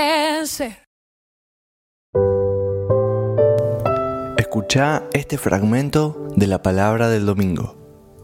Escuchá este fragmento de la palabra del domingo.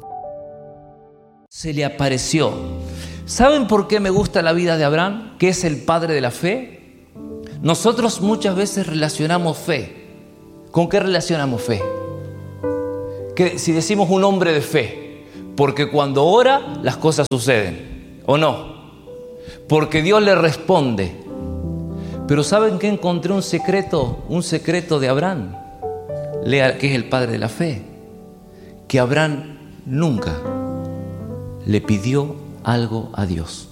Se le apareció. ¿Saben por qué me gusta la vida de Abraham? Que es el padre de la fe. Nosotros muchas veces relacionamos fe. ¿Con qué relacionamos fe? Que si decimos un hombre de fe, porque cuando ora las cosas suceden, ¿o no? Porque Dios le responde. Pero ¿saben qué? Encontré un secreto de Abraham, que es el padre de la fe, que Abraham nunca le pidió algo a Dios.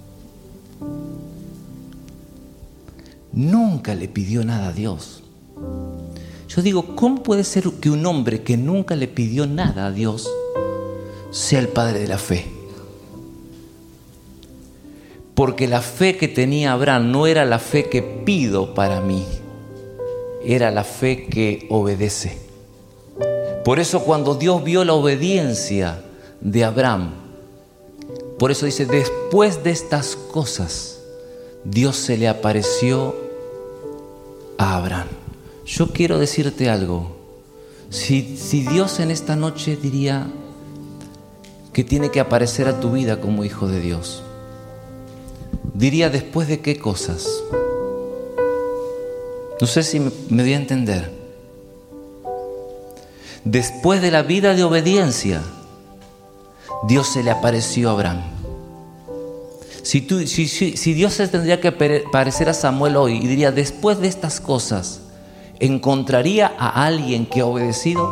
Nunca le pidió nada a Dios. Yo digo, ¿cómo puede ser que un hombre que nunca le pidió nada a Dios sea el padre de la fe? Porque la fe que tenía Abraham no era la fe que pido para mí, era la fe que obedece. Por eso cuando Dios vio la obediencia de Abraham, por eso dice, después de estas cosas, Dios se le apareció a Abraham. Yo quiero decirte algo. Si Dios en esta noche diría que tiene que aparecer a tu vida como hijo de Dios, diría, ¿después de qué cosas? No sé si me voy a entender. Después de la vida de obediencia, Dios se le apareció a Abraham. Si Dios se tendría que parecer a Samuel hoy y diría, después de estas cosas, ¿encontraría a alguien que ha obedecido?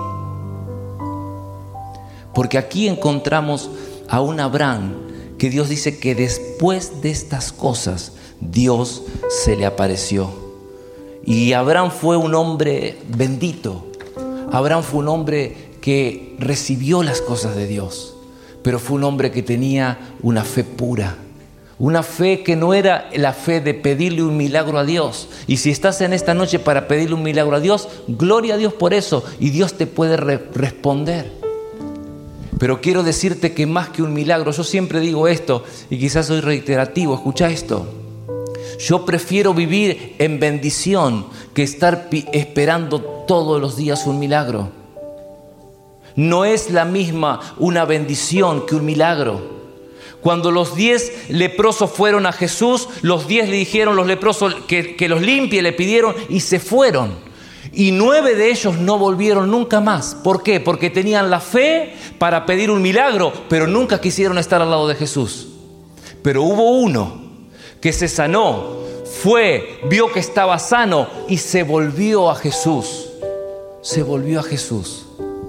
Porque aquí encontramos a un Abraham que Dios dice que después de estas cosas Dios se le apareció. Y Abraham fue un hombre bendito. Abraham fue un hombre que recibió las cosas de Dios, pero fue un hombre que tenía una fe pura. Una fe que no era la fe de pedirle un milagro a Dios. Y si estás en esta noche para pedirle un milagro a Dios, gloria a Dios por eso. Y Dios te puede responder. Pero quiero decirte que más que un milagro, yo siempre digo esto, y quizás soy reiterativo, escucha esto. Yo prefiero vivir en bendición que estar esperando todos los días un milagro. No es la misma una bendición que un milagro. Cuando los 10 leprosos fueron a Jesús, los 10 le dijeron los leprosos que los limpie, le pidieron y se fueron. Y 9 de ellos no volvieron nunca más. ¿Por qué? Porque tenían la fe para pedir un milagro, pero nunca quisieron estar al lado de Jesús. Pero hubo uno que se sanó, vio que estaba sano y se volvió a Jesús. Se volvió a Jesús.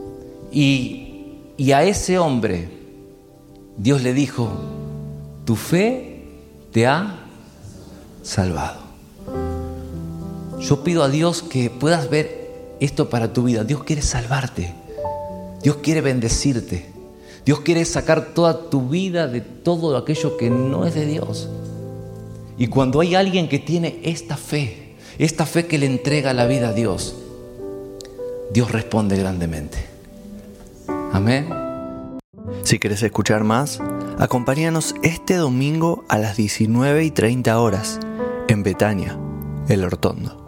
Y a ese hombre Dios le dijo, tu fe te ha salvado. Yo pido a Dios que puedas ver esto para tu vida. Dios quiere salvarte. Dios quiere bendecirte. Dios quiere sacar toda tu vida de todo aquello que no es de Dios. Y cuando hay alguien que tiene esta fe que le entrega la vida a Dios, Dios responde grandemente. Amén. Si querés escuchar más, acompáñanos este domingo a las 19:30 horas en Betania, El Hortondo.